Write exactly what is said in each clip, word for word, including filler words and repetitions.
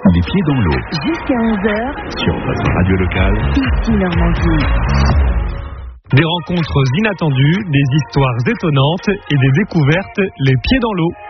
Les pieds dans l'eau. Jusqu'à onze heures. Sur votre radio locale. Ici Normandie. Des rencontres inattendues, des histoires étonnantes et des découvertes les pieds dans l'eau.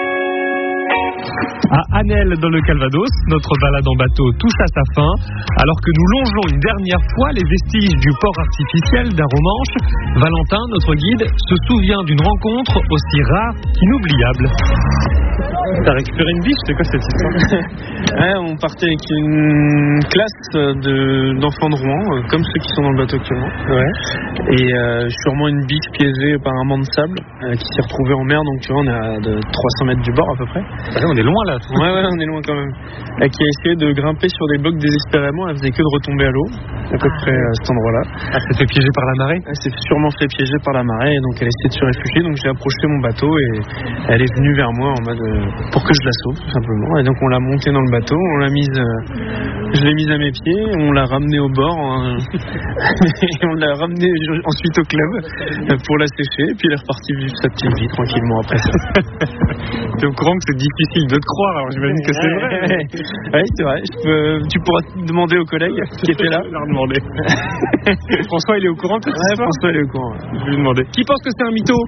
À Anel dans le Calvados, notre balade en bateau touche à sa fin. Alors que nous longeons une dernière fois les vestiges du port artificiel d'Arromanches, Valentin, notre guide, se souvient d'une rencontre aussi rare qu'inoubliable. T'as récupéré une biche, c'est quoi cette histoire? Ouais, on partait avec une classe de, d'enfants de Rouen, euh, comme ceux qui sont dans le bateau actuellement. Ouais. Et euh, sûrement une biche piégée par un banc de sable euh, qui s'est retrouvée en mer, donc tu vois, on est à de trois cents mètres du bord à peu près. Ah, on est loin là. Ouais, ouais, on est loin quand même. Euh, qui a essayé de grimper sur des blocs désespérément, elle faisait que de retomber à l'eau, à peu près à cet endroit-là. Ah, elle s'est fait piéger par la marée? Elle s'est sûrement fait piéger par la marée, et donc elle a essayé de se réfugier, donc j'ai approché mon bateau et elle est venue vers moi en mode euh, pour que je la sauve, tout simplement. Et donc on l'a montée dans le bateau, on l'a mise, euh, je l'ai mise à mes pieds, on l'a ramenée au bord, hein, et on l'a ramenée ensuite au club euh, pour la sécher, et puis elle est repartie vivre sa petite vie tranquillement après ça. T'es au courant que c'est difficile de te croire, alors j'imagine que c'est vrai. Oui, c'est vrai. Je peux, tu pourras demander aux collègues qui étaient là. Je vais leur demander. François, il est au courant de cette Ouais, histoire? François, il est au courant. Je vais lui demander. Qui pense que c'est un mytho?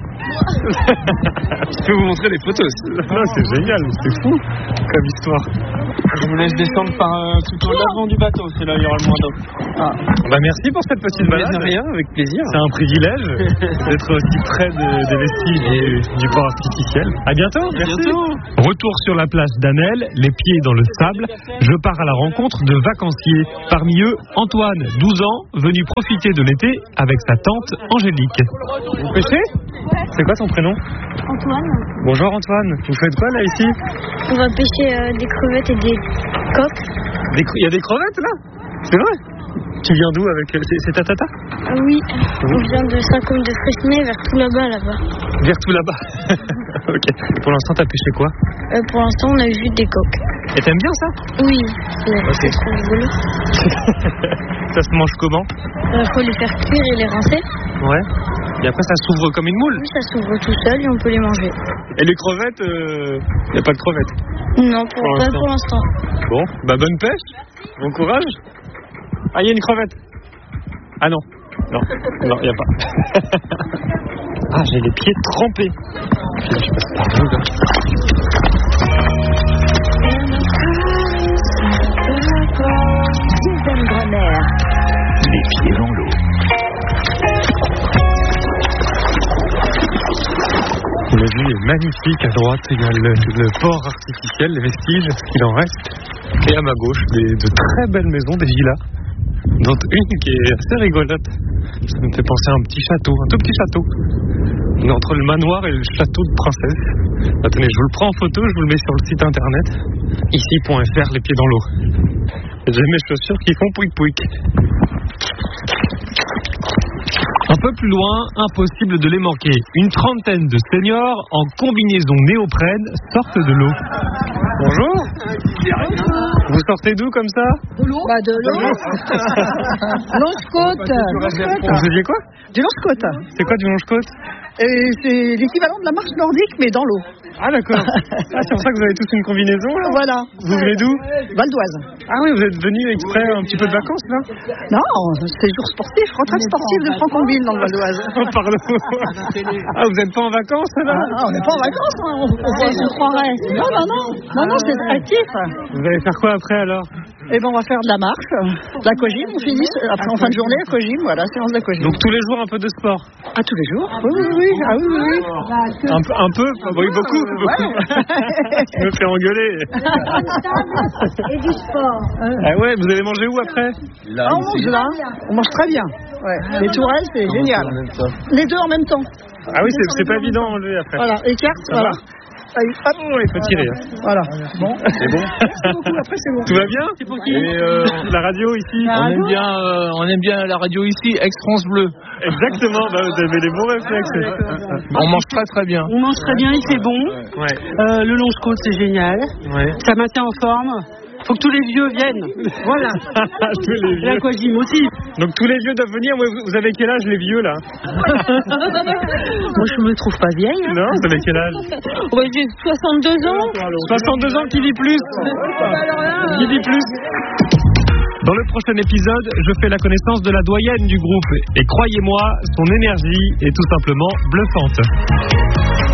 Je peux vous montrer les photos. Non, c'est génial, c'est fou comme histoire. Je vous laisse descendre par euh, tout en l'avant du bateau, c'est là où il y aura le moins d'eau. Ah. Bah merci pour cette petite balade. De rien, avec plaisir. C'est un privilège d'être aussi près de, des vestiges du, du port artificiel. À bientôt. Merci. Bientôt. Retour sur la plage d'Anel, les pieds dans le sable. Je pars à la rencontre de vacanciers. Parmi eux, Antoine, douze ans, venu profiter de l'été avec sa tante Angélique. Vous pêchez? C'est quoi ton prénom? Antoine. Bonjour Antoine. Vous faites quoi là ici? On va pêcher euh, des crevettes et des coques. Il y a des crevettes là? C'est vrai? Tu viens d'où avec... C'est, c'est ta tata? Ah oui, on vient de Saint-Côme de Fresnay vers tout là-bas, là-bas. Vers tout là-bas. Ok. Pour l'instant, t'as pêché quoi? euh, Pour l'instant, on a vu des coques. Et t'aimes bien ça? Oui, c'est, okay. c'est trop rigolo. Ça se mange comment? Il euh, faut les faire cuire et les rincer. Ouais. Et après, ça s'ouvre comme une moule? Oui, ça s'ouvre tout seul et on peut les manger. Et les crevettes, il euh, n'y a pas de crevettes? Non, pour, pour pas l'instant. pour l'instant. Bon, bah bonne pêche. Bon courage. Ah, il y a une crevette. Ah non. Non, non, il n'y a pas. Ah, j'ai les pieds trempés. Je passe par vous, là. Dizaine Grenère. Les pieds dans l'eau. La vue est magnifique. À droite, il y a le, le port artificiel, les vestiges, ce qu'il en reste. Et à ma gauche, des, de très belles maisons, des villas. Dont une qui est assez rigolote. Ça me fait penser à un petit château, un tout petit château. On est entre le manoir et le château de princesse. Attendez, je vous le prends en photo, je vous le mets sur le site internet. Ici point F R, les pieds dans l'eau. J'ai mes chaussures qui font pouic pouic. Un peu plus loin, impossible de les manquer. Une trentaine de seniors en combinaison néoprène sortent de l'eau. Bonjour. Vous sortez d'où comme ça? De l'eau. Bah de l'eau. Longe-côte. Vous faisiez quoi? Du longe-côte. C'est quoi du longe-côte? Et c'est l'équivalent de la marche nordique mais dans l'eau. Ah d'accord. Ah, c'est pour ça que vous avez tous une combinaison là? Voilà. Vous venez d'où? Val d'Oise. Ah oui, vous êtes venus exprès un petit peu de vacances là? Non, c'est jour sportif, retraite sportive de Franconville dans le Val d'Oise. Oh pardon. Ah, vous n'êtes pas en vacances là? Ah, on n'est pas en vacances, hein. on, on, on, on croirait. Non, non, non, non, non, c'est actif. Vous allez faire quoi après alors? Eh ben on va faire de la marche, de la Kojim, on finit après en fin de journée la Kojim, voilà, séance de la Kojim. Donc tous les jours un peu de sport? Ah tous les jours? Oui, oui, oui, ah oui, oui, oui. Un, peu, un peu? Oui, beaucoup, beaucoup. Ouais. Je me fais engueuler. Et du sport. Ah ouais, vous allez manger où après? Là, ah, on mange là, on mange très bien. Ouais. Les tourelles, c'est génial. Les deux en même temps. Ah oui, c'est, c'est pas évident à enlever après. Voilà, les cartes, voilà. Allez, hop, oh, il faut tirer. Hein. Voilà. Bon. C'est bon. Merci beaucoup. Après, c'est bon. Tout va bien? C'est pour qui? Et euh, la radio ici. La radio on aime bien, euh, on aime bien la radio ici, Ex-France Bleu. Exactement. Bah, vous avez les bons réflexes. On mange très très bien. On mange très bien, il fait bon. Ouais. Euh, le longe-côte, c'est génial. Ouais. Ça maintient en forme. faut que tous les vieux viennent. Voilà. Tous les vieux. L'aquagym aussi. Donc tous les vieux doivent venir. Vous vous avez quel âge les vieux là? Moi, je me trouve pas vieille. Hein. Non, vous avez quel âge? Ouais, j'ai soixante-deux ans. soixante-deux ans, qui dit plus? Qui dit plus? Dans le prochain épisode, je fais la connaissance de la doyenne du groupe. Et croyez-moi, son énergie est tout simplement bluffante.